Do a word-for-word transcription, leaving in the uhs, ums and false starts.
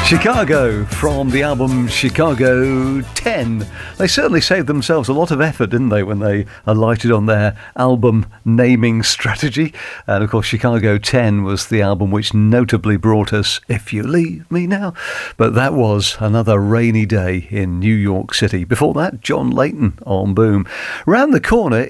Chicago from the album Chicago ten. They certainly saved themselves a lot of effort, didn't they, when they alighted on their album naming strategy. And of course, Chicago ten was the album which notably brought us If You Leave Me Now. But that was another rainy day in New York City. Before that, John Layton on Boom. Round the corner